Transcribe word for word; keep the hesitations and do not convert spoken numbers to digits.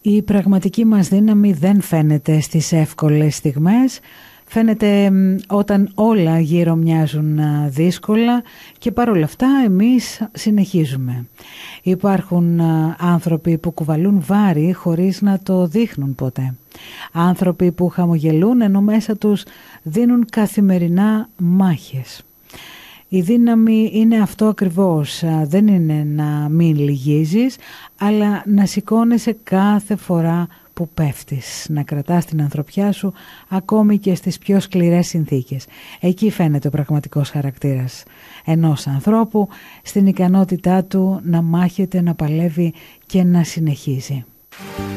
Η πραγματική μας δύναμη δεν φαίνεται στις εύκολες στιγμές, φαίνεται όταν όλα γύρω μοιάζουν δύσκολα και παρόλα αυτά εμείς συνεχίζουμε. Υπάρχουν άνθρωποι που κουβαλούν βάρη χωρίς να το δείχνουν ποτέ. Άνθρωποι που χαμογελούν ενώ μέσα τους δίνουν καθημερινά μάχες. Η δύναμη είναι αυτό ακριβώς, δεν είναι να μην λυγίζεις, αλλά να σηκώνεσαι κάθε φορά που πέφτεις, να κρατάς την ανθρωπιά σου ακόμη και στις πιο σκληρές συνθήκες. Εκεί φαίνεται ο πραγματικός χαρακτήρας ενός ανθρώπου, στην ικανότητά του να μάχεται, να παλεύει και να συνεχίζει.